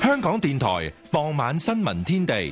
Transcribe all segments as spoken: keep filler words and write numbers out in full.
香港電台傍晚新聞天地。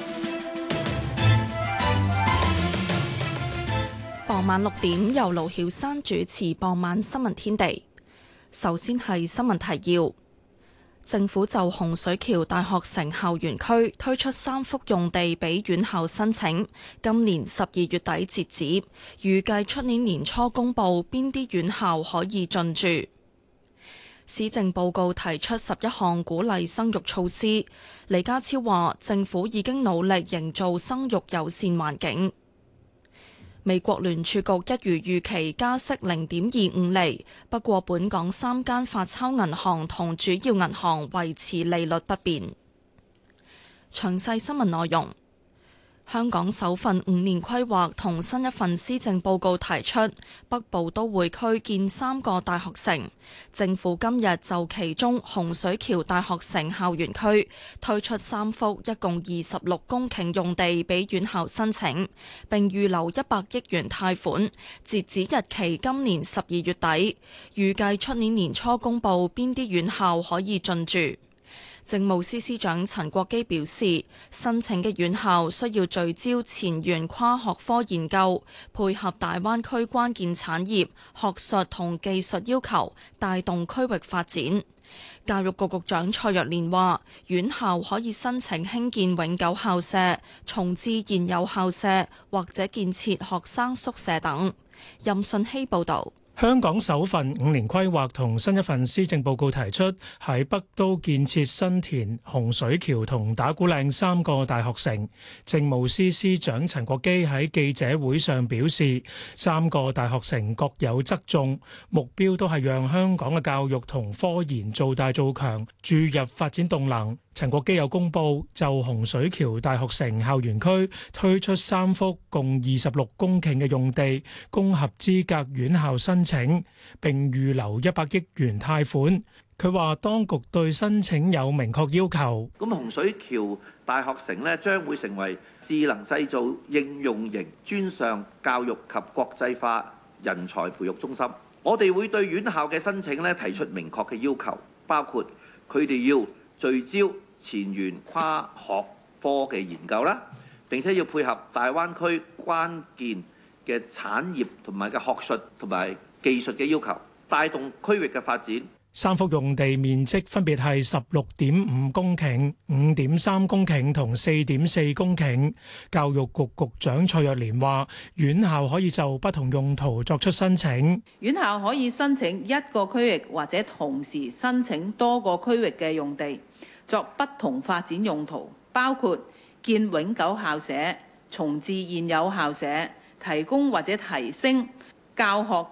傍晚六點由盧曉珊主持傍晚新聞天地。首先係新聞提要。政府就洪水橋大學城校園區推出三幅用地俾院校申請，今年十二月底截止，預計出年年初公布邊啲院校可以進駐。施政報告提出十一項鼓勵生育措施，李家超話政府已經努力營造生育友善環境。美國聯儲局一如預期加息零點二五厘，不過本港三間發鈔銀行同主要銀行維持利率不變。詳細新聞內容。香港首份五年規劃同新一份施政報告提出北部都會區建三個大學城，政府今日就其中洪水橋大學城校園區推出三幅一共二十六公頃用地俾院校申請，並預留一百億元貸款，截止日期今年十二月底，預計出年年初公布邊啲院校可以進駐。政務司司長陳國基表示，申請嘅院校需要聚焦前沿跨學科研究，配合大灣區關鍵產業、學術同技術要求，帶動區域發展。教育局局長蔡若蓮話，院校可以申請興建永久校舍、重置現有校舍或者建設學生宿舍等。任信希報導。 香港首份五年規劃同新一份施政報告提出喺北都建設新田、洪水橋同打鼓嶺三個大學城。政務司司長陳國基喺記者會上表示，三個大學城各有側重，目標都係讓香港嘅教育同科研做大做強，注入發展動能。陳國基又公布就洪水橋大學城校園區推出三幅共二十六公頃嘅用地，供合資格院校申請，並預留一百億元貸款。佢話當局對申請有明確要求。 咁洪水橋大學城呢，將會成為智能製造應用型專上教育及國際化人才培育中心。我哋會對院校嘅申請呢提出明確嘅要求，包括佢哋要聚焦前沿跨學科嘅研究啦，並且要配合大灣區關鍵嘅產業同埋嘅學術同埋技術嘅要求，帶動區域嘅發展。 三幅用地面積分別係十六點五公頃、五點三公頃同四點四公頃。教育局局長蔡若蓮話，院校可以就不同用途作出申請。 院校可以申請一個區域或者同時申請多個區域嘅用地，作不同發展用途，包括建永久校舍、重置現有校舍、提供或者提升教學